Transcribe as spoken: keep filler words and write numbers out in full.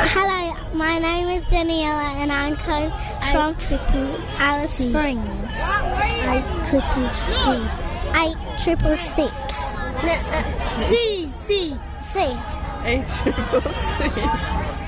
Hello, my name is Daniela and I'm coming from Alice Springs. I triple C. I triple six. C, C, C. A triple C.